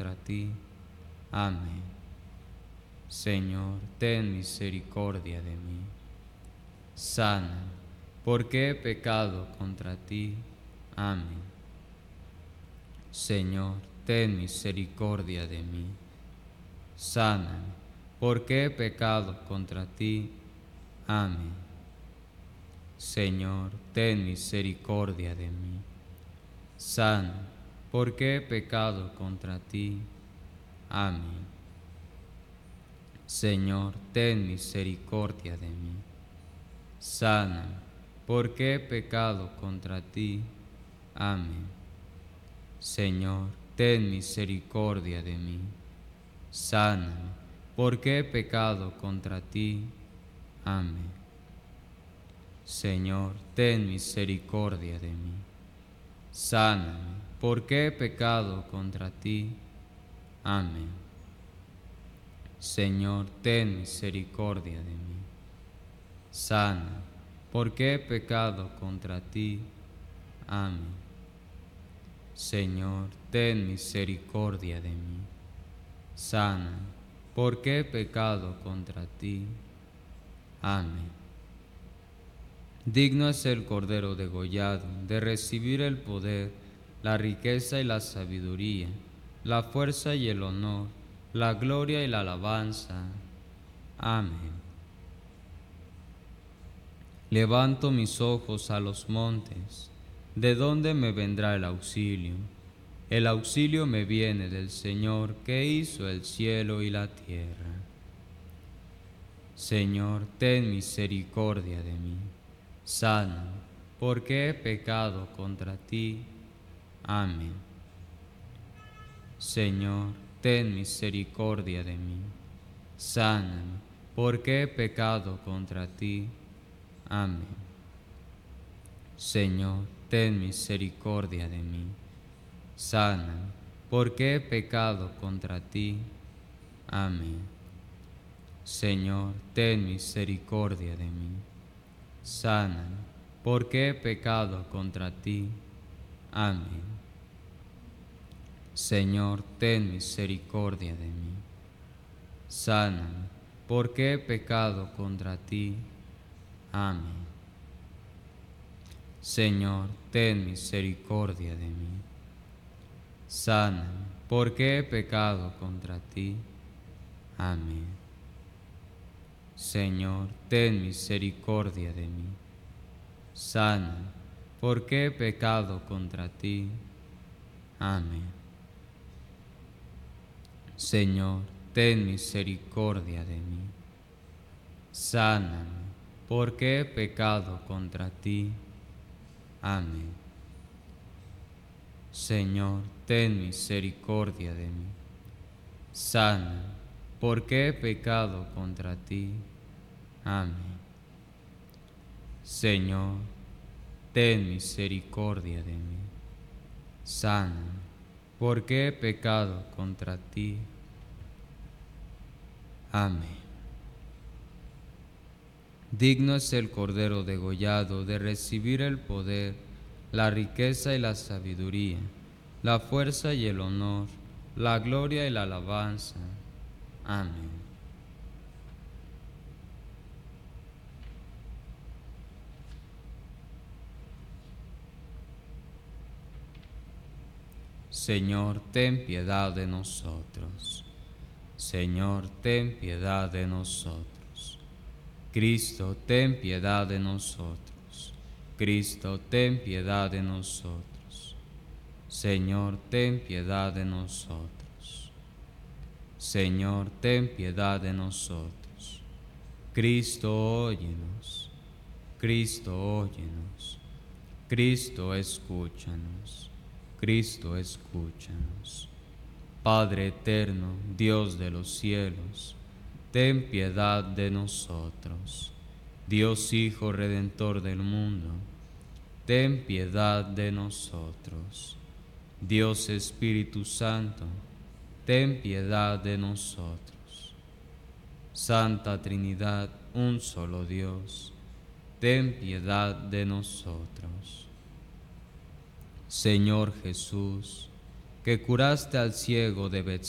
contra ti. Amén. Señor, ten misericordia de mí. Sana, porque he pecado contra ti. Amén. Señor, ten misericordia de mí. Sáname, porque he pecado contra ti. Amén. Señor, ten misericordia de mí. Sáname, porque he pecado contra ti. Amén. Señor, ten misericordia de mí. Sáname, porque he pecado contra ti. Amén. Señor, ten misericordia de mí. Sáname, porque he pecado contra ti. Amén. Señor, ten misericordia de mí. Sáname, porque he pecado contra ti. Amén. Señor, ten misericordia de mí. Sáname, porque he pecado contra ti. Amén. Señor, ten misericordia de mí. Sáname, porque he pecado contra ti. Amén. Digno es el Cordero degollado de recibir el poder, la riqueza y la sabiduría, la fuerza y el honor, la gloria y la alabanza. Amén. Levanto mis ojos a los montes, ¿de dónde me vendrá el auxilio? El auxilio me viene del Señor que hizo el cielo y la tierra. Señor, ten misericordia de mí. Sáname, porque he pecado contra ti. Amén. Señor, ten misericordia de mí. Sáname, porque he pecado contra ti. Amén. Señor, ten misericordia de mí. Sáname, porque he pecado contra ti. Amén. Señor, ten misericordia de mí. Sáname, porque he pecado contra ti. Amén. Señor, ten misericordia de mí. Sáname, porque he pecado contra ti. Amén. Señor, ten misericordia de mí. Sáname, porque he pecado contra ti. Amén. Señor, ten misericordia de mí. Sáname, porque he pecado contra ti. Amén. Señor, ten misericordia de mí. Sáname, porque he pecado contra ti. Amén. Señor, ten misericordia de mí. Sáname, porque he pecado contra ti. Amén. Señor, ten misericordia de mí. Sáname, porque he pecado contra ti. Amén. Digno es el Cordero degollado de recibir el poder, la riqueza y la sabiduría, la fuerza y el honor, la gloria y la alabanza. Amén. Señor, ten piedad de nosotros. Señor, ten piedad de nosotros. Cristo, ten piedad de nosotros. Cristo, ten piedad de nosotros. Señor, ten piedad de nosotros. Señor, ten piedad de nosotros. Cristo, óyenos. Cristo, óyenos. Cristo, escúchanos. Cristo, escúchanos. Padre eterno, Dios de los cielos, ten piedad de nosotros. Dios Hijo Redentor del mundo, ten piedad de nosotros. Dios Espíritu Santo, ten piedad de nosotros. Santa Trinidad, un solo Dios, ten piedad de nosotros. Señor Jesús, que curaste al ciego de